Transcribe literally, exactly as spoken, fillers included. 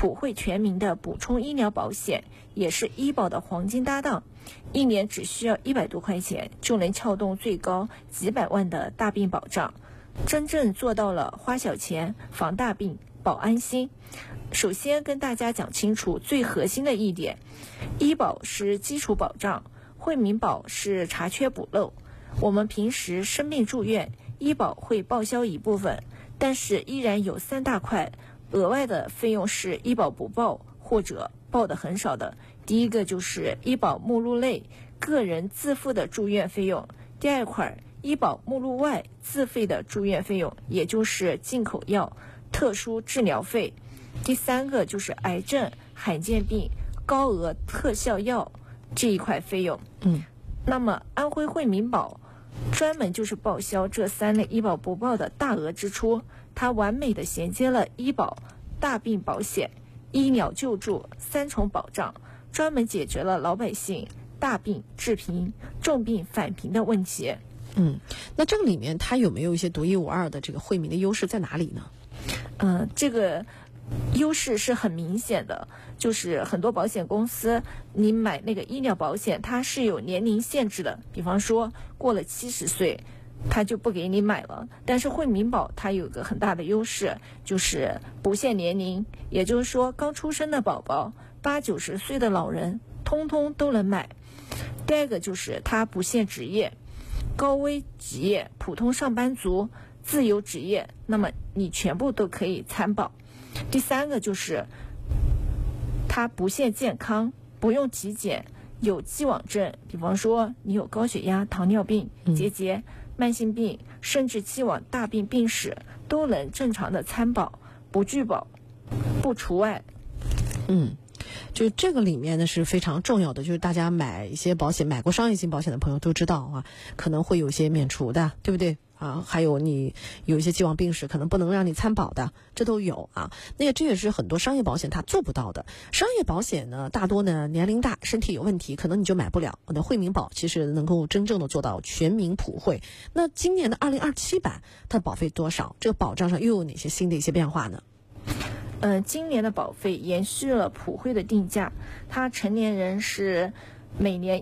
普惠全民的补充医疗保险，也是医保的黄金搭档，一年只需要一百多块钱就能撬动最高几百万的大病保障，真正做到了花小钱防大病保安心。首先跟大家讲清楚最核心的一点，医保是基础保障，惠民保是查缺补漏。我们平时生病住院，医保会报销一部分，但是依然有三大块额外的费用是医保不报或者报的很少的。第一个就是医保目录内个人自付的住院费用，第二块医保目录外自费的住院费用，也就是进口药、特殊治疗费。第三个就是癌症、罕见病、高额特效药这一块费用。 嗯， 那么安徽惠民保专门就是报销这三类医保不报的大额支出，它完美的衔接了医保、大病保险、医疗救助三重保障，专门解决了老百姓大病致贫、重病返贫的问题。 嗯，那这个里面它有没有一些独一无二的这个惠民的优势在哪里呢？ 嗯、呃，这个优势是很明显的，就是很多保险公司你买那个医疗保险它是有年龄限制的，比方说过了七十岁它就不给你买了。但是惠民保它有个很大的优势，就是不限年龄，也就是说刚出生的宝宝、八九十岁的老人通通都能买。第二个就是它不限职业，高危职业、普通上班族、自由职业，那么你全部都可以参保。第三个就是它不限健康，不用体检，有既往症，比方说你有高血压、糖尿病、结节、慢性病，甚至既往大病病史都能正常的参保，不拒保，不除外。 嗯，就这个里面呢是非常重要的，就是大家买一些保险，买过商业性保险的朋友都知道啊，可能会有一些免除的，对不对啊？还有你有一些既往病史可能不能让你参保的，这都有啊。那这也是很多商业保险它做不到的。商业保险呢，大多呢年龄大、身体有问题，可能你就买不了。那惠民保其实能够真正的做到全民普惠。那今年的二零二七版它的保费多少？这个保障上又有哪些新的一些变化呢？ 嗯、呃，今年的保费延续了普惠的定价，它成年人是每年